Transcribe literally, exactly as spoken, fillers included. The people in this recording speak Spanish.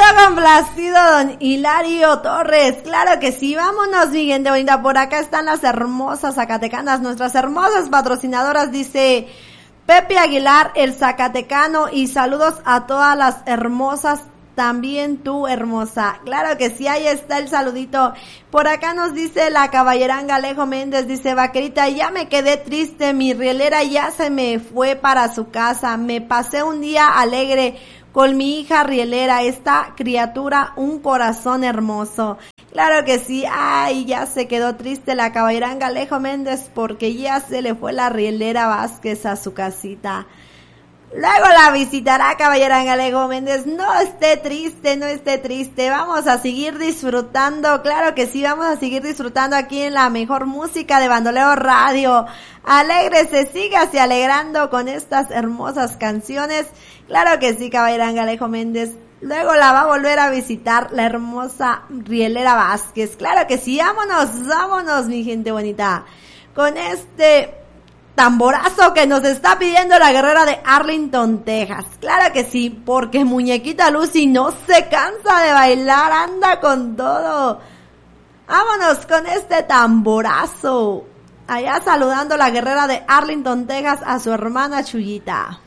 Quedó complacido don Hilario Torres. Claro que sí, vámonos, mi gente bonita. Por acá están las hermosas zacatecanas, nuestras hermosas patrocinadoras, dice Pepe Aguilar, el zacatecano, y saludos a todas las hermosas, también tú, hermosa. Claro que sí, ahí está el saludito. Por acá nos dice la caballeranga Alejo Méndez, dice, vaquerita, ya me quedé triste, mi rielera ya se me fue para su casa, me pasé un día alegre con mi hija rielera, esta criatura, un corazón hermoso. Claro que sí, ay, ya se quedó triste la caballeranga Alejo Méndez porque ya se le fue la rielera Vázquez a su casita. Luego la visitará caballeranga Alejo Méndez. No esté triste, no esté triste. Vamos a seguir disfrutando. Claro que sí, vamos a seguir disfrutando aquí en la mejor música de Bandoleo Radio. Alégrese, sígase alegrando con estas hermosas canciones. Claro que sí, caballeranga Alejo Méndez. Luego la va a volver a visitar la hermosa rielera Vázquez. Claro que sí, vámonos, vámonos, mi gente bonita. Con este tamborazo que nos está pidiendo la guerrera de Arlington, Texas. Claro que sí, porque muñequita Lucy no se cansa de bailar, anda con todo. Vámonos con este tamborazo. Allá saludando la guerrera de Arlington, Texas a su hermana Chuyita.